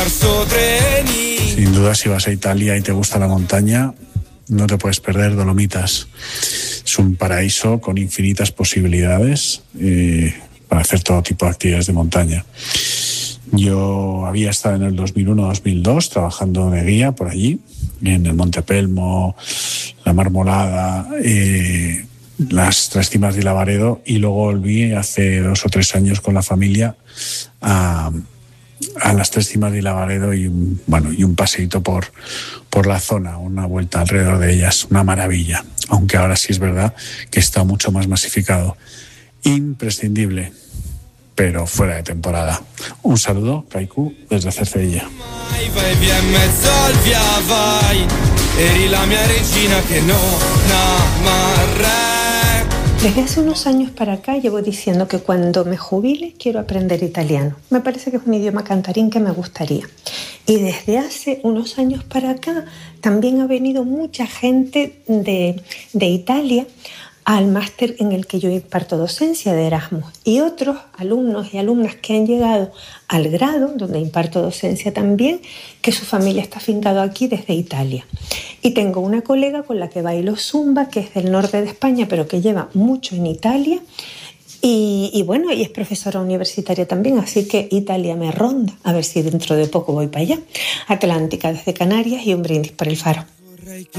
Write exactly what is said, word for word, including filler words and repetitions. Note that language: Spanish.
Sin duda, si vas a Italia y te gusta la montaña, no te puedes perder Dolomitas. Es un paraíso con infinitas posibilidades eh, para hacer todo tipo de actividades de montaña. Yo había estado en el dos mil uno dos mil dos trabajando de guía por allí, en el Monte Pelmo, la Marmolada, eh, las Tres Cimas de Lavaredo, y luego volví hace dos o tres años con la familia a, a las Tres Cimas de Lavaredo y un, bueno, y un paseíto por, por la zona, una vuelta alrededor de ellas, una maravilla, aunque ahora sí es verdad que está mucho más masificado. Imprescindible, pero fuera de temporada. Un saludo, Kaiku, desde Cercedilla. Desde hace unos años para acá llevo diciendo que cuando me jubile quiero aprender italiano. Me parece que es un idioma cantarín que me gustaría. Y desde hace unos años para acá también ha venido mucha gente de, de Italia al máster en el que yo imparto docencia de Erasmus, y otros alumnos y alumnas que han llegado al grado donde imparto docencia también, que su familia está afincada aquí desde Italia. Y tengo una colega con la que bailo zumba, que es del norte de España, pero que lleva mucho en Italia, y, y bueno, y es profesora universitaria también, así que Italia me ronda, a ver si dentro de poco voy para allá. Atlántica desde Canarias, y un brindis por el Faro.